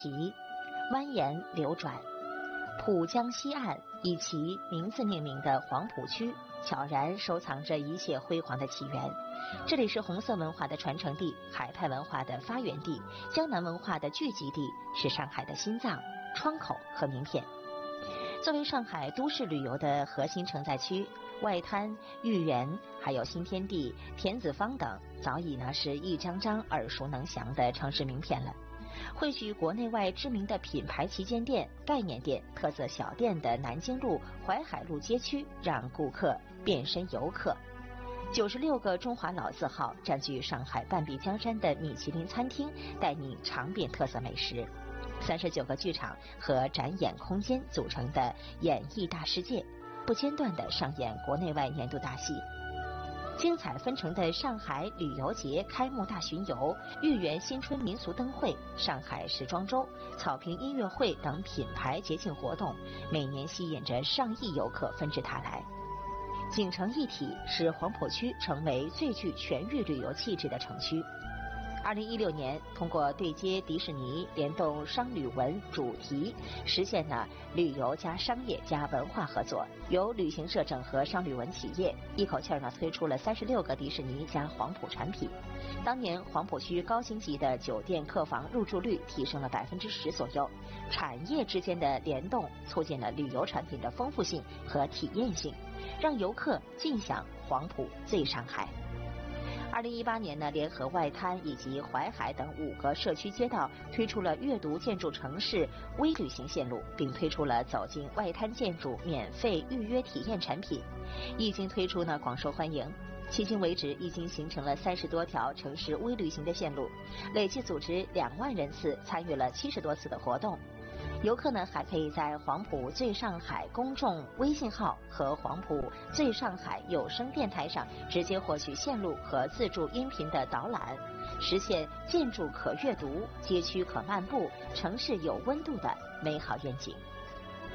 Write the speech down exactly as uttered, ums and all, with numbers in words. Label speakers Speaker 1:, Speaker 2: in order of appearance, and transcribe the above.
Speaker 1: 及蜿蜒流转。浦江西岸以其名字命名的黄浦区，悄然收藏着一切辉煌的起源。这里是红色文化的传承地，海派文化的发源地，江南文化的聚集地，是上海的心脏、窗口和名片。作为上海都市旅游的核心承载区，外滩、豫园还有新天地、田子坊等，早已呢是一张张耳熟能详的城市名片了。汇聚国内外知名的品牌旗舰店、概念店、特色小店的南京路、淮海路街区，让顾客变身游客。九十六个中华老字号占据上海半壁江山的米其林餐厅，带你尝遍特色美食。三十九个剧场和展演空间组成的演艺大世界，不间断地上演国内外年度大戏。精彩纷呈的上海旅游节开幕大巡游、豫园新春民俗灯会、上海时装周、草坪音乐会等品牌节庆活动，每年吸引着上亿游客纷至沓来。锦城一体，使黄浦区成为最具全域旅游气质的城区。二零一六年，通过对接迪士尼，联动商旅文主题，实现了旅游加商业加文化合作。由旅行社整合商旅文企业，一口气儿呢推出了三十六个迪士尼加黄浦产品。当年黄浦区高星级的酒店客房入住率提升了百分之十左右。产业之间的联动，促进了旅游产品的丰富性和体验性，让游客尽享黄浦最上海。二零一八年呢，联合外滩以及淮海等五个社区街道，推出了阅读建筑城市微旅行线路，并推出了走进外滩建筑免费预约体验产品。一经推出呢，广受欢迎。迄今为止，已经形成了三十多条城市微旅行的线路，累计组织两万人次参与了七十多次的活动。游客呢，还可以在黄浦最上海公众微信号和黄浦最上海有声电台上直接获取线路和自助音频的导览，实现建筑可阅读、街区可漫步、城市有温度的美好愿景。